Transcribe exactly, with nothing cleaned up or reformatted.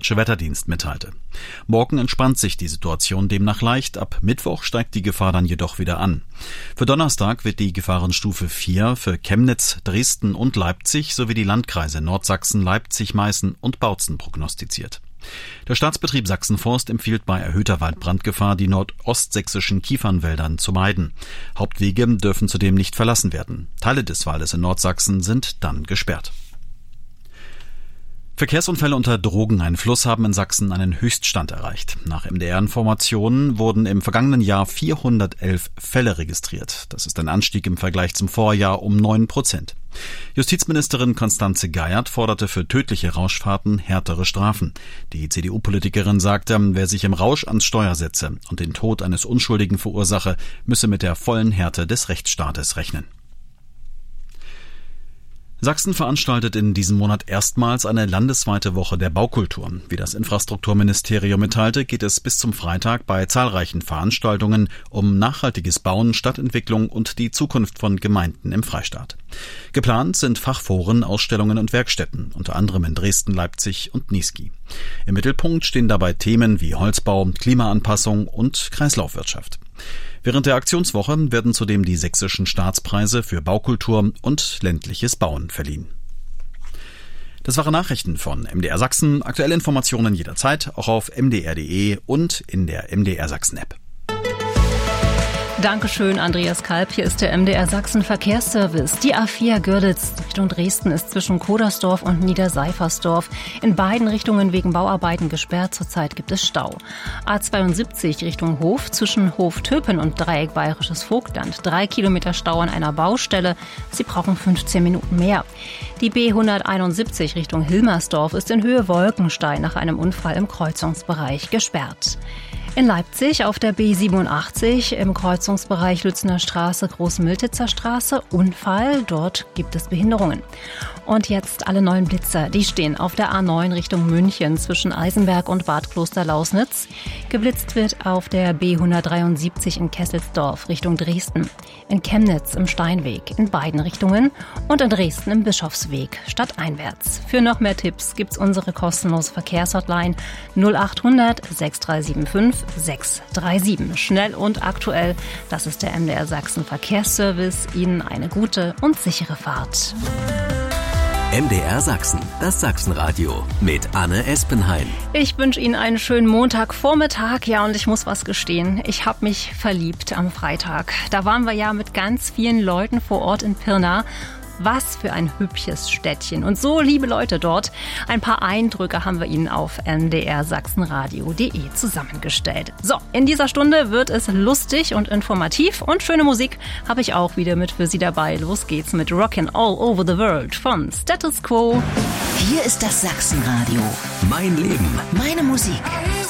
Deutsche Wetterdienst mitteilte. Morgen entspannt sich die Situation demnach leicht, ab Mittwoch steigt die Gefahr dann jedoch wieder an. Für Donnerstag wird die Gefahrenstufe vier für Chemnitz, Dresden und Leipzig sowie die Landkreise Nordsachsen, Leipzig, Meißen und Bautzen prognostiziert. Der Staatsbetrieb Sachsen-Forst empfiehlt bei erhöhter Waldbrandgefahr, die nordostsächsischen Kiefernwäldern zu meiden. Hauptwege dürfen zudem nicht verlassen werden. Teile des Waldes in Nordsachsen sind dann gesperrt. Verkehrsunfälle unter Drogeneinfluss haben in Sachsen einen Höchststand erreicht. Nach M D R-Informationen wurden im vergangenen Jahr vierhundertelf Fälle registriert. Das ist ein Anstieg im Vergleich zum Vorjahr um neun Prozent. Justizministerin Constanze Geiert forderte für tödliche Rauschfahrten härtere Strafen. Die C D U-Politikerin sagte, wer sich im Rausch ans Steuer setze und den Tod eines Unschuldigen verursache, müsse mit der vollen Härte des Rechtsstaates rechnen. Sachsen veranstaltet in diesem Monat erstmals eine landesweite Woche der Baukultur. Wie das Infrastrukturministerium mitteilte, geht es bis zum Freitag bei zahlreichen Veranstaltungen um nachhaltiges Bauen, Stadtentwicklung und die Zukunft von Gemeinden im Freistaat. Geplant sind Fachforen, Ausstellungen und Werkstätten, unter anderem in Dresden, Leipzig und Niesky. Im Mittelpunkt stehen dabei Themen wie Holzbau, Klimaanpassung und Kreislaufwirtschaft. Während der Aktionswoche werden zudem die sächsischen Staatspreise für Baukultur und ländliches Bauen verliehen. Das waren Nachrichten von M D R Sachsen. Aktuelle Informationen jederzeit, auch auf m d r punkt d e und in der M D R Sachsen App. Dankeschön, Andreas Kalb. Hier ist der M D R Sachsen Verkehrsservice. Die A vier Görlitz Richtung Dresden ist zwischen Kodersdorf und Niederseifersdorf in beiden Richtungen wegen Bauarbeiten gesperrt. Zurzeit gibt es Stau. A zweiundsiebzig Richtung Hof zwischen Hof-Töpen und Dreieck Bayerisches Vogtland. Drei Kilometer Stau an einer Baustelle. Sie brauchen fünfzehn Minuten mehr. Die B hunderteinundsiebzig Richtung Hilmersdorf ist in Höhe Wolkenstein nach einem Unfall im Kreuzungsbereich gesperrt. In Leipzig auf der B siebenundachtzig im Kreuzungsbereich Lützener Straße, Großmiltitzer Straße, Unfall. Dort gibt es Behinderungen. Und jetzt alle neuen Blitzer. Die stehen auf der A neun Richtung München zwischen Eisenberg und Bad Kloster-Lausnitz. Geblitzt wird auf der B hundertdreiundsiebzig in Kesselsdorf Richtung Dresden. In Chemnitz im Steinweg in beiden Richtungen und in Dresden im Bischofsweg stadteinwärts. Für noch mehr Tipps gibt's unsere kostenlose Verkehrshotline null achthundert sechs drei sieben fünf sechs drei sieben. Schnell und aktuell, das ist der M D R Sachsen Verkehrsservice. Ihnen eine gute und sichere Fahrt. M D R Sachsen, das Sachsenradio mit Anne Espenheim. Ich wünsche Ihnen einen schönen Montagvormittag. Ja, und ich muss was gestehen. Ich habe mich verliebt am Freitag. Da waren wir ja mit ganz vielen Leuten vor Ort in Pirna. Was für ein hübsches Städtchen. Und so, liebe Leute dort, ein paar Eindrücke haben wir Ihnen auf m d r sachsenradio punkt d e zusammengestellt. So, in dieser Stunde wird es lustig und informativ und schöne Musik habe ich auch wieder mit für Sie dabei. Los geht's mit Rockin' All Over the World von Status Quo. Hier ist das Sachsenradio. Mein Leben. Meine Musik.